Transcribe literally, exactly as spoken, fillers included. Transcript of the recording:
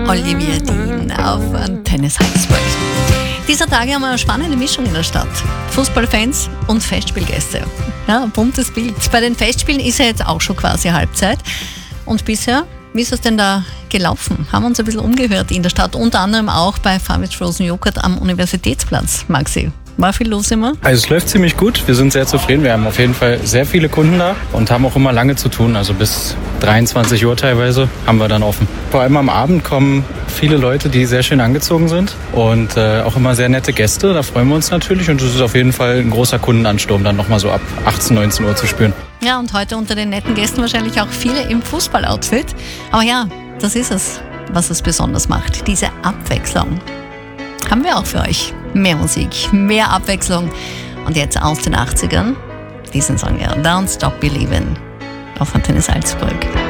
Olivia Dean auf Antenne Salzburg. Dieser Tage haben wir eine spannende Mischung in der Stadt. Fußballfans und Festspielgäste. Ja, ein buntes Bild. Bei den Festspielen ist ja jetzt auch schon quasi Halbzeit. Und bisher, wie ist es denn da gelaufen? Haben wir uns ein bisschen umgehört in der Stadt, unter anderem auch bei Family's Frozen Joghurt am Universitätsplatz. Maxi, war viel los immer? Also es läuft ziemlich gut, wir sind sehr zufrieden. Wir haben auf jeden Fall sehr viele Kunden da und haben auch immer lange zu tun. Also bis dreiundzwanzig Uhr teilweise haben wir dann offen. Vor allem am Abend kommen viele Leute, die sehr schön angezogen sind und äh, auch immer sehr nette Gäste. Da freuen wir uns natürlich und es ist auf jeden Fall ein großer Kundenansturm, dann nochmal so ab achtzehn, neunzehn Uhr zu spüren. Ja, und heute unter den netten Gästen wahrscheinlich auch viele im Fußballoutfit. Aber ja, das ist es, was es besonders macht, diese Abwechslung. Haben wir auch für euch. Mehr Musik, mehr Abwechslung. Und jetzt aus den achtzigern, diesen Song ja, Don't Stop Believin' auf Antenne Salzburg.